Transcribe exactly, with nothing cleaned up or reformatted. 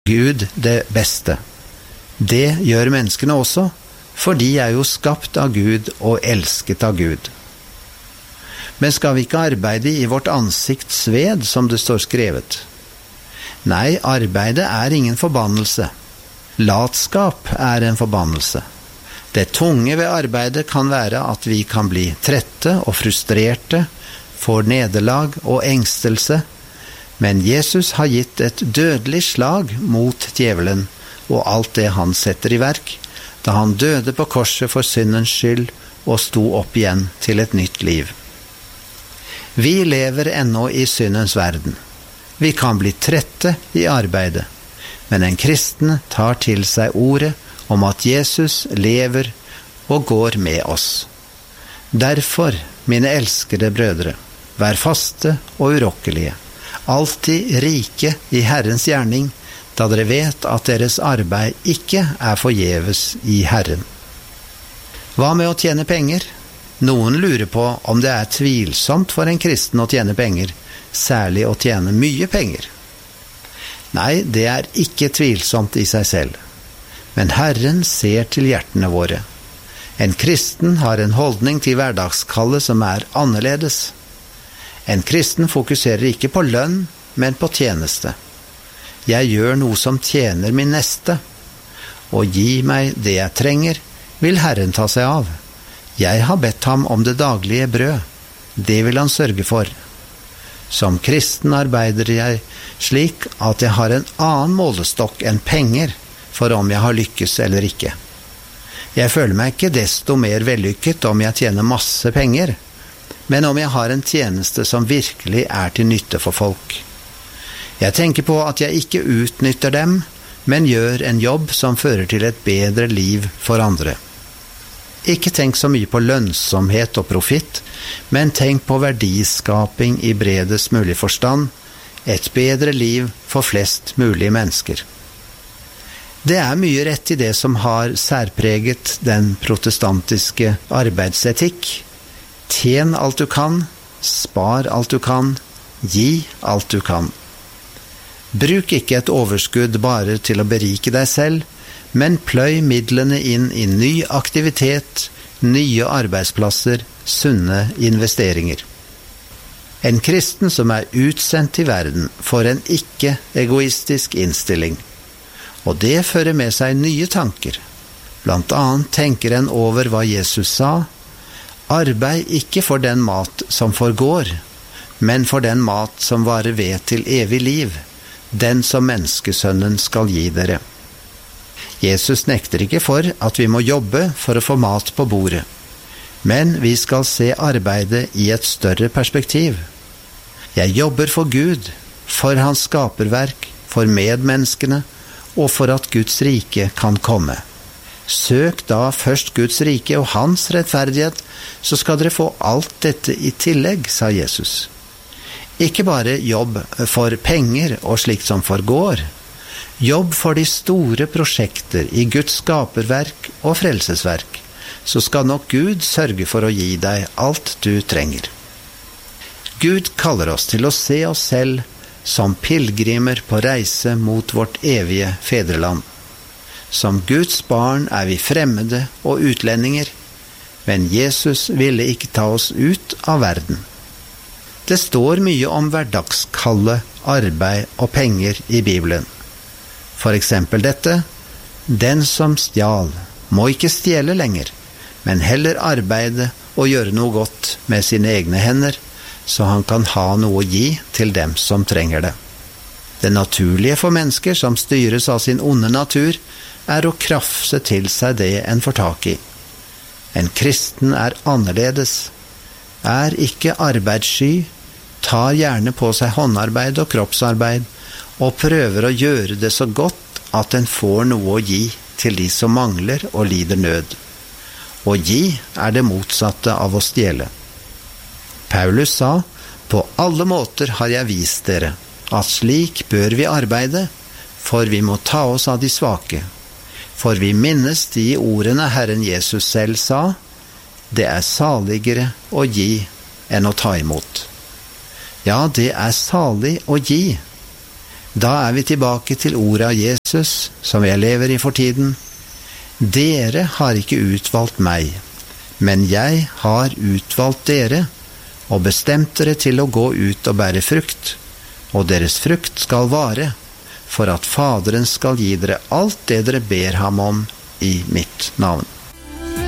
Gud det beste. Det gjør menneskene også, for de er jo skapt av Gud og elsket av Gud. Men skal vi ikke arbeide i vårt ansikts sved, som det står skrevet? Nei, arbeidet er ingen forbannelse. Latskap er en forbannelse. Det tunge ved arbeidet kan være at vi kan bli trette og frustrerte, får nederlag og engstelse, men Jesus har gitt et dødelig slag mot djevelen og alt det han setter i verk, da han døde på korset for syndens skyld og sto opp igjen til et nytt liv. Vi lever ennå i syndens verden. Vi kan bli trette i arbeidet, men en kristen tar til seg ordet om at Jesus lever og går med oss. Derfor, mine elskede brødre, vær faste og urokkelige, alltid rike i Herrens gjerning, da dere vet at deres arbeid ikke er forgjeves i Herren. Hva med å tjene penger? Noen lurer på om det er tvilsomt for en kristen å tjene penger, særlig å tjene mye penger. Nei, det er ikke tvilsomt i seg selv. Men Herren ser til hjertene våre. En kristen har en holdning til hverdagskallet som er annerledes. En kristen fokuserer ikke på lønn, men på tjeneste. Jeg gjør noe som tjener min neste. Og gi meg det jeg trenger, vil Herren ta seg av. Jeg har bedt ham om det daglige brød. Det vil han sørge for. Som kristen arbeider jeg slik at jeg har en annen målestokk enn penger for om jeg har lykkes eller ikke. Jeg føler meg ikke desto mer vellykket om jeg tjener masse penger, men om jeg har en tjeneste som virkelig er til nytte for folk. Jeg tenker på at jeg ikke utnytter dem, men gjør en jobb som fører til et bedre liv for andre. Ikke tenk så mye på lønnsomhet og profitt, men tenk på verdiskaping i bredest mulig forstand, et bedre liv for flest mulig mennesker. Det er mye rett i det som har særpreget den protestantiske arbeidsetikk. Tjen alt du kan, spar alt du kan, gi alt du kan. Bruk ikke et overskudd bare til å berike deg selv, men pløy midlene inn i ny aktivitet, nye arbeidsplasser, sunne investeringer. En kristen som er utsendt i verden får en ikke-egoistisk innstilling, og det fører med seg nye tanker. Blant annet tenker en over hva Jesus sa: arbeid ikke for den mat som forgår, men for den mat som varer ved til evig liv, den som menneskesønnen skal gi dere. Jesus nekter ikke for at vi må jobbe for å få mat på bordet, men vi skal se arbeidet i et større perspektiv. Jeg jobber for Gud, for hans skaperverk, for medmenneskene, og for at Guds rike kan komme. Søk da først Guds rike og hans rettferdighet, så skal dere få alt dette i tillegg, sa Jesus. Ikke bare jobb for penger og slikt som forgår. Jobb for de store prosjekter i Guds skaperverk og frelsesverk, så skal nok Gud sørge for å gi deg alt du trenger. Gud kaller oss til å se oss selv som pilgrimer på reise mot vårt evige fedreland. Som Guds barn er vi fremmede og utlendinger, men Jesus ville ikke ta oss ut av verden. Det står mye om hverdagskallet, arbeid og penger i Bibelen. For eksempel dette: den som stjal, må ikke stjele lenger, men heller arbeide og gjøre noe godt med sine egne hender, så han kan ha noe å gi til dem som trenger det. Det naturlige for mennesker som styres av sin onde natur, er å krafse til seg det en får tak i. En kristen er annerledes, er ikke arbeidssky, tar gjerne på seg håndarbeid og kroppsarbeid, og prøver å gjøre det så godt at en får noe å gi til de som mangler og lider nød. Å gi er det motsatte av å stjele. Paulus sa: på alle måter har jeg vist dere at slik bør vi arbeide, for vi må ta oss av de svake. For vi minnes de ordene Herren Jesus selv sa: det er saligere å gi enn å ta imot. Ja, det er salig å gi. Da er vi tilbake til ordet av Jesus, som jeg lever i for tiden. Dere har ikke utvalgt meg, men jeg har utvalgt dere, og bestemt dere til å gå ut og bære frukt, og deres frukt skal vare, for at Faderen skal gi dere alt det dere ber ham om i mitt navn.